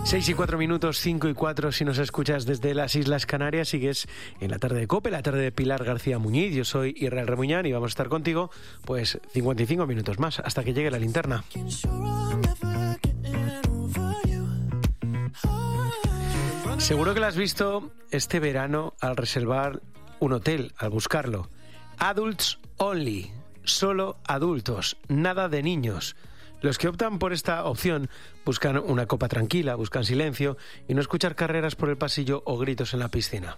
6:04, 5:04, si nos escuchas desde las Islas Canarias, sigues en la tarde de COPE, la tarde de Pilar García Muñiz. Yo soy Israel Remuñán y vamos a estar contigo pues 55 minutos más hasta que llegue la linterna. Seguro que lo has visto este verano al reservar un hotel, al buscarlo. Adults only, solo adultos, nada de niños. Los que optan por esta opción buscan una copa tranquila, buscan silencio y no escuchar carreras por el pasillo o gritos en la piscina.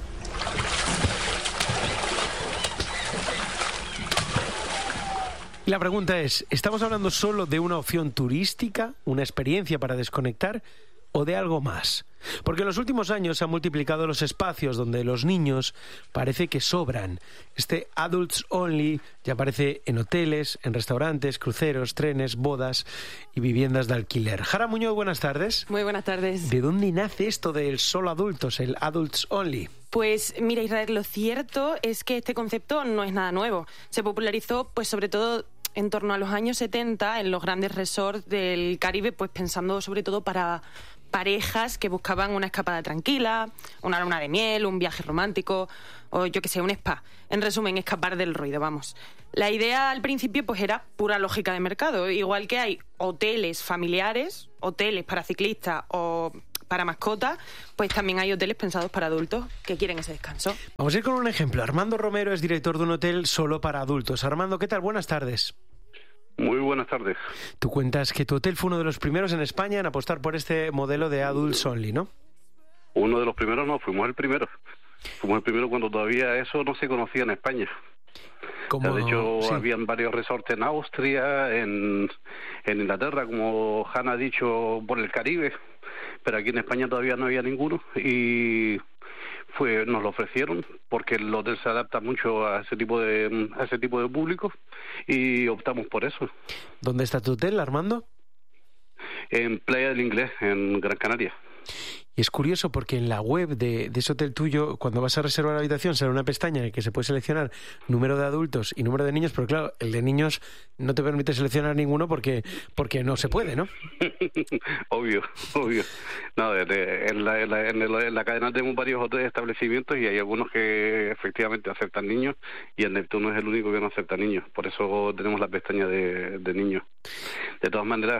Y la pregunta es, ¿estamos hablando solo de una opción turística, una experiencia para desconectar o de algo más? Porque en los últimos años se han multiplicado los espacios donde los niños parece que sobran. Este Adults Only ya aparece en hoteles, en restaurantes, cruceros, trenes, bodas y viviendas de alquiler. Jara Muñoz, buenas tardes. Muy buenas tardes. ¿De dónde nace esto del solo adultos, el Adults Only? Pues mira, Israel, lo cierto es que este concepto no es nada nuevo. Se popularizó pues sobre todo en torno a los años 70 en los grandes resorts del Caribe, pues pensando sobre todo para parejas que buscaban una escapada tranquila, una luna de miel, un viaje romántico o yo que sé, un spa. En resumen, escapar del ruido, vamos. La idea al principio pues era pura lógica de mercado. Igual que hay hoteles familiares, hoteles para ciclistas o para mascotas, pues también hay hoteles pensados para adultos que quieren ese descanso. Vamos a ir con un ejemplo. Armando Romero es director de un hotel solo para adultos. Armando, ¿qué tal? Buenas tardes. Muy buenas tardes. Tú cuentas que tu hotel fue uno de los primeros en España en apostar por este modelo de Adults Only, ¿no? Uno de los primeros no, fuimos el primero. Fuimos el primero cuando todavía eso no se conocía en España. Como, de hecho, sí, habían varios resorts en Austria, en Inglaterra, como Hanna ha dicho, por el Caribe, pero aquí en España todavía no había ninguno y nos lo ofrecieron porque el hotel se adapta mucho a ese tipo de público y optamos por eso. ¿Dónde está tu hotel, Armando? En Playa del Inglés, en Gran Canaria. Y es curioso porque en la web de ese hotel tuyo, cuando vas a reservar la habitación, sale una pestaña en la que se puede seleccionar número de adultos y número de niños, pero claro, el de niños no te permite seleccionar ninguno porque no se puede, ¿no? Obvio. No, en la cadena tenemos varios hoteles establecimientos y hay algunos que efectivamente aceptan niños y el Neptuno es el único que no acepta niños, por eso tenemos la pestaña de niños. De todas maneras,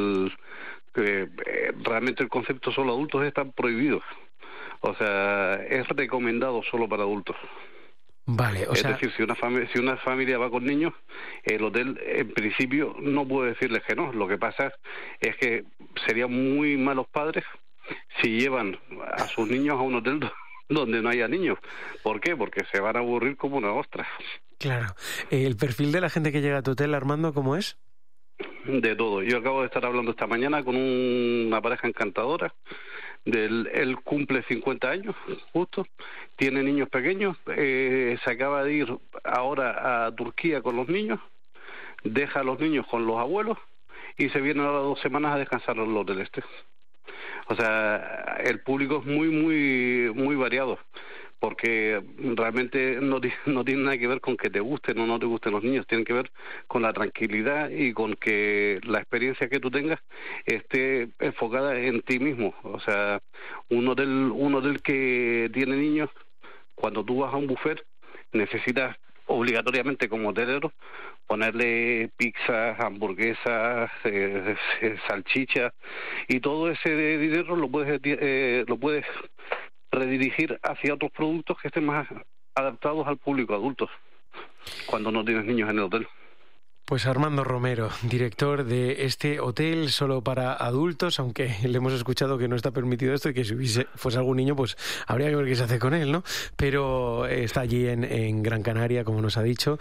realmente el concepto solo adultos está prohibido. O sea, es recomendado solo para adultos. Vale, es decir, si una familia va con niños, el hotel en principio no puede decirles que no. Lo que pasa es que serían muy malos padres si llevan a sus niños a un hotel donde no haya niños. ¿Por qué? Porque se van a aburrir como una ostra. Claro. ¿El perfil de la gente que llega a tu hotel, Armando, cómo es? De todo. Yo acabo de estar hablando esta mañana con una pareja encantadora. Él cumple 50 años, justo. Tiene niños pequeños. Se acaba de ir ahora a Turquía con los niños. Deja a los niños con los abuelos y se viene ahora 2 semanas a descansar en el hotel este. O sea, el público es muy variado. Porque realmente no tiene nada que ver con que te gusten o no te gusten los niños, tienen que ver con la tranquilidad y con que la experiencia que tú tengas esté enfocada en ti mismo. O sea, un hotel que tiene niños, cuando tú vas a un buffet, necesitas obligatoriamente como hotelero ponerle pizzas, hamburguesas, salchichas y todo ese dinero lo puedes redirigir hacia otros productos que estén más adaptados al público adulto cuando no tienes niños en el hotel. Pues Armando Romero, director de este hotel solo para adultos, aunque le hemos escuchado que no está permitido esto y que si fuese algún niño, pues habría que ver qué se hace con él, ¿no? Pero está allí en Gran Canaria, como nos ha dicho,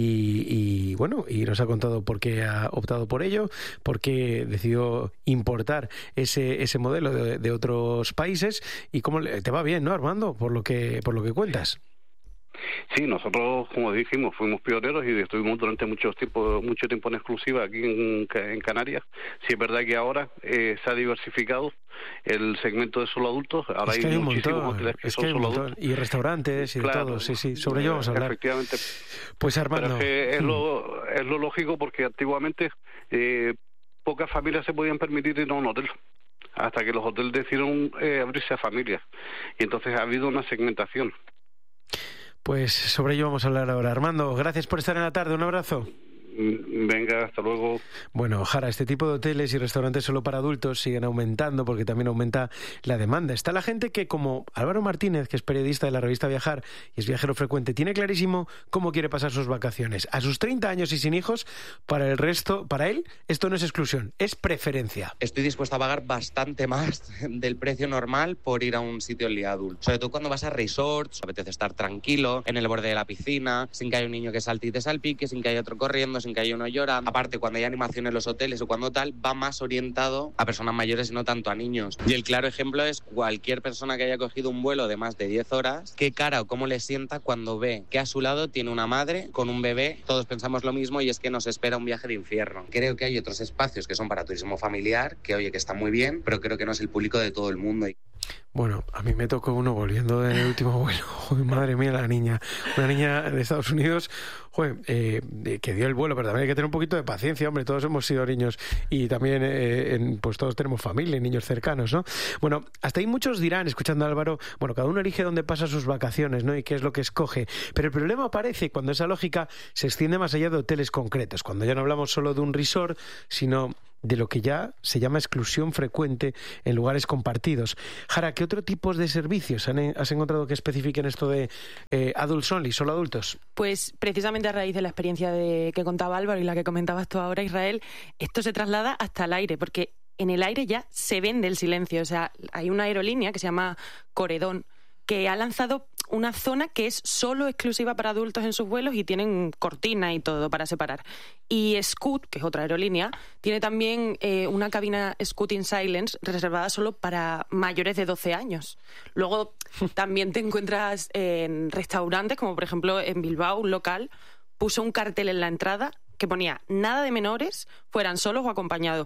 y bueno, y nos ha contado por qué ha optado por ello, por qué decidió importar ese modelo de otros países y cómo te va bien, ¿no, Armando? Por lo que cuentas. Sí, nosotros, como dijimos, fuimos pioneros y estuvimos durante mucho tiempo en exclusiva aquí en Canarias. Sí, es verdad que ahora se ha diversificado el segmento de solo adultos. Ahora hay muchísimos hoteles que son solo adultos. Y restaurantes y claro, de todo, sí, sobre ello vamos a hablar. Efectivamente. Pues Armando... Pero es lo lógico porque antiguamente pocas familias se podían permitir ir a un hotel. hasta que los hoteles decidieron abrirse a familias. Y entonces ha habido una segmentación. Pues sobre ello vamos a hablar ahora. Armando, gracias por estar en la tarde. Un abrazo. Venga, hasta luego. Bueno, Jara, este tipo de hoteles y restaurantes solo para adultos siguen aumentando porque también aumenta la demanda. Está la gente que, como Álvaro Martínez, que es periodista de la revista Viajar y es viajero frecuente, tiene clarísimo cómo quiere pasar sus vacaciones. A sus 30 años y sin hijos, para él, esto no es exclusión, es preferencia. Estoy dispuesto a pagar bastante más del precio normal por ir a un sitio en día adulto. Sobre todo cuando vas a resorts, apetece estar tranquilo, en el borde de la piscina, sin que haya un niño que salte y te salpique, sin que haya otro corriendo, sin que haya uno llorando. Aparte, cuando hay animación en los hoteles o cuando tal, va más orientado a personas mayores y no tanto a niños. Y el claro ejemplo es cualquier persona que haya cogido un vuelo de más de 10 horas, qué cara o cómo le sienta cuando ve que a su lado tiene una madre con un bebé. Todos pensamos lo mismo y es que nos espera un viaje de infierno. Creo que hay otros espacios que son para turismo familiar, que oye, que está muy bien, pero creo que no es el público de todo el mundo. Bueno, a mí me tocó uno volviendo del último vuelo. Joder, madre mía, una niña de Estados Unidos, joder, que dio el vuelo, pero también hay que tener un poquito de paciencia, hombre, todos hemos sido niños y también pues todos tenemos familia y niños cercanos, ¿no? Bueno, hasta ahí muchos dirán, escuchando a Álvaro, bueno, cada uno elige dónde pasa sus vacaciones, ¿no? Y qué es lo que escoge, pero el problema aparece cuando esa lógica se extiende más allá de hoteles concretos, cuando ya no hablamos solo de un resort, sino de lo que ya se llama exclusión frecuente en lugares compartidos. Jara, ¿qué otro tipo de servicios has encontrado que especifiquen esto de adults only, solo adultos? Pues precisamente a raíz de la experiencia que contaba Álvaro y la que comentabas tú ahora, Israel, esto se traslada hasta el aire, porque en el aire ya se vende el silencio. O sea, hay una aerolínea que se llama Coredón, que ha lanzado una zona que es solo exclusiva para adultos en sus vuelos y tienen cortina y todo para separar. Y Scoot, que es otra aerolínea, tiene también una cabina Scoot in Silence reservada solo para mayores de 12 años. Luego también te encuentras en restaurantes, como por ejemplo en Bilbao, un local puso un cartel en la entrada que ponía nada de menores, fueran solos o acompañados.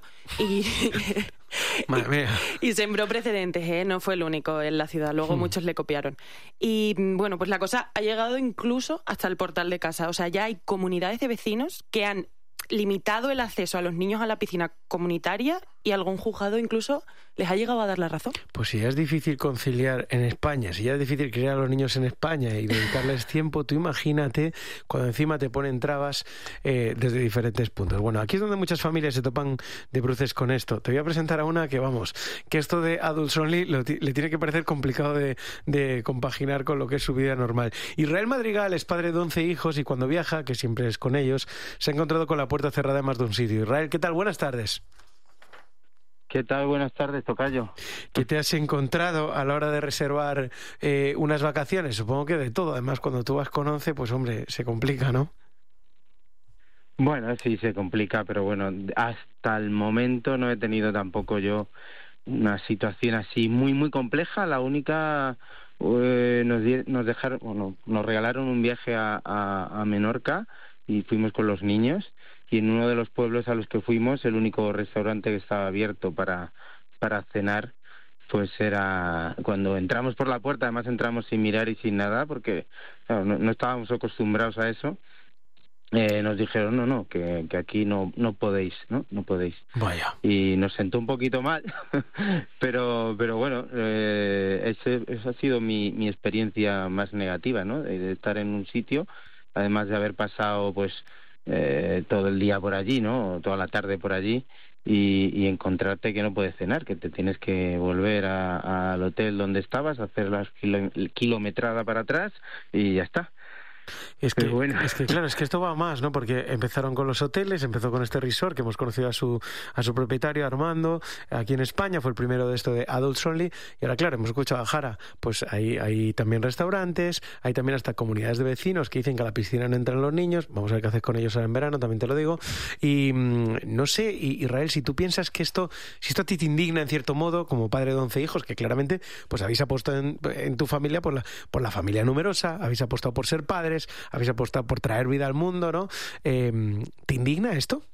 Madre mía. Y sembró precedentes, ¿eh? No fue el único en la ciudad, luego muchos le copiaron. Y bueno, pues la cosa ha llegado incluso hasta el portal de casa. O sea, ya hay comunidades de vecinos que han limitado el acceso a los niños a la piscina comunitaria y algún juzgado incluso les ha llegado a dar la razón. Pues si ya es difícil conciliar en España, si ya es difícil criar a los niños en España y dedicarles tiempo, tú imagínate cuando encima te ponen trabas desde diferentes puntos. Bueno, aquí es donde muchas familias se topan de bruces con esto. Te voy a presentar a una que, vamos, que esto de Adults Only le tiene que parecer complicado de compaginar con lo que es su vida normal. Israel Madrigal es padre de 11 hijos y cuando viaja, que siempre es con ellos, se ha encontrado con la puerta cerrada en más de un sitio. Israel, ¿qué tal? Buenas tardes. ¿Qué tal? Buenas tardes, tocayo. ¿Qué te has encontrado a la hora de reservar unas vacaciones? Supongo que de todo. Además, cuando tú vas con 11, pues hombre, se complica, ¿no? Bueno, sí, se complica, pero bueno, hasta el momento no he tenido tampoco yo una situación así muy, muy compleja. La única, nos regalaron un viaje a Menorca y fuimos con los niños. Y en uno de los pueblos a los que fuimos, el único restaurante que estaba abierto para cenar, pues era cuando entramos por la puerta, además entramos sin mirar y sin nada, porque claro, no estábamos acostumbrados a eso. Nos dijeron que aquí no podéis, no podéis. Vaya. Y nos sentó un poquito mal, pero bueno, esa ha sido mi experiencia más negativa, ¿no? De estar en un sitio, además de haber pasado pues todo el día por allí, ¿no? Toda la tarde por allí y encontrarte que no puedes cenar, que te tienes que volver al hotel donde estabas, hacer la kilometrada para atrás y ya está. Es que claro, es que esto va más, ¿no? Porque empezaron con los hoteles, empezó con este resort que hemos conocido a su propietario, Armando, aquí en España, fue el primero de esto de Adults Only, y ahora claro, hemos escuchado a Jara, pues hay también restaurantes, hay también hasta comunidades de vecinos que dicen que a la piscina no entran los niños, vamos a ver qué haces con ellos ahora en verano, también te lo digo, y no sé, Israel, si tú piensas que si esto a ti te indigna en cierto modo, como padre de 11 hijos, que claramente pues habéis apostado en tu familia por la familia numerosa, habéis apostado por ser padres, habéis apostado por traer vida al mundo, ¿no? ¿Te indigna esto?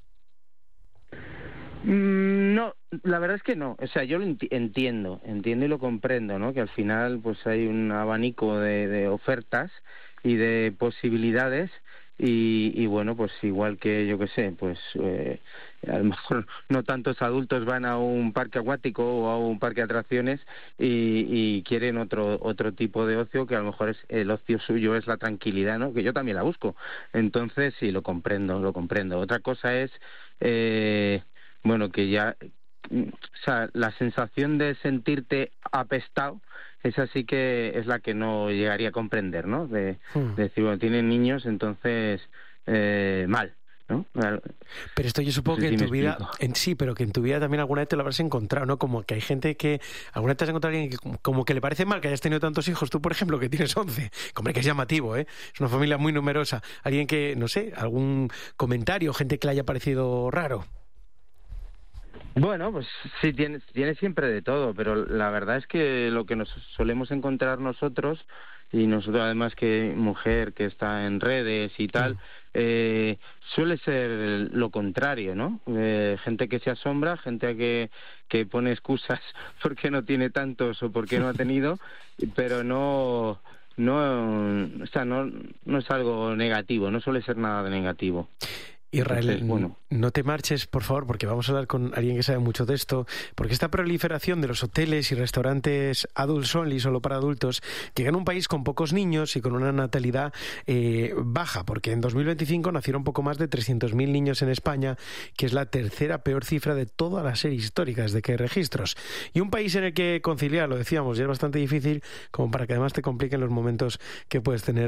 No, la verdad es que no. O sea, yo lo entiendo y lo comprendo, ¿no? Que al final pues hay un abanico de ofertas y de posibilidades y bueno, pues igual que yo qué sé, pues a lo mejor no tantos adultos van a un parque acuático o a un parque de atracciones y quieren otro tipo de ocio, que a lo mejor el ocio suyo es la tranquilidad, ¿no? Que yo también la busco. Entonces sí, lo comprendo. Otra cosa es bueno, que ya, o sea, la sensación de sentirte apestado, esa sí que es la que no llegaría a comprender, ¿no? De decir, bueno, tienen niños, entonces mal, ¿no? Pero esto yo supongo No sé que si en tu me vida, explico. sí, pero que en tu vida también alguna vez te lo habrás encontrado, ¿no? Como que hay gente que, alguna vez te has encontrado a alguien que como que le parece mal que hayas tenido tantos hijos, tú por ejemplo que tienes 11, hombre, que es llamativo, ¿eh? Es una familia muy numerosa, alguien que, no sé, algún comentario, gente que le haya parecido raro. Bueno, pues sí, tiene siempre de todo, pero la verdad es que lo que nos solemos encontrar nosotros, y nosotros además que mujer que está en redes y tal, suele ser lo contrario, ¿no? Gente que se asombra, gente que pone excusas porque no tiene tantos o porque no ha tenido, pero no, o sea, no es algo negativo, no suele ser nada de negativo. Israel, Entonces, bueno. no te marches, por favor, porque vamos a hablar con alguien que sabe mucho de esto, porque esta proliferación de los hoteles y restaurantes adults only, solo para adultos, llega en un país con pocos niños y con una natalidad baja, porque en 2025 nacieron poco más de 300.000 niños en España, que es la tercera peor cifra de toda la serie histórica desde que hay registros. Y un país en el que conciliar, lo decíamos, ya es bastante difícil, como para que además te compliquen los momentos que puedes tener